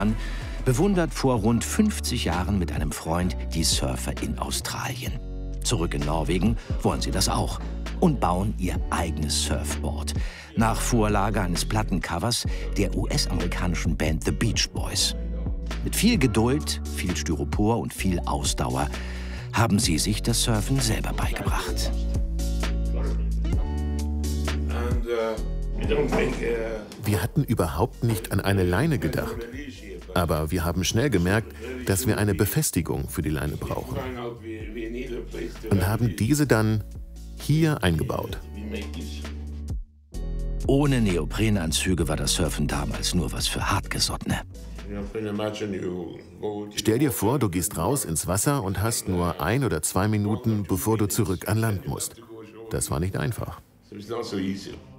bewundert vor rund 50 Jahren mit einem Freund die Surfer in Australien. Zurück in Norwegen wollen sie das auch und bauen ihr eigenes Surfboard. Nach Vorlage eines Plattencovers der US-amerikanischen Band The Beach Boys. Mit viel Geduld, viel Styropor und viel Ausdauer haben sie sich das Surfen selber beigebracht. Wir hatten überhaupt nicht an eine Leine gedacht. Aber wir haben schnell gemerkt, dass wir eine Befestigung für die Leine brauchen. Und haben diese dann hier eingebaut. Ohne Neoprenanzüge war das Surfen damals nur was für Hartgesottene. Stell dir vor, du gehst raus ins Wasser und hast nur 1 oder 2 Minuten, bevor du zurück an Land musst. Das war nicht einfach. So it's not so easy.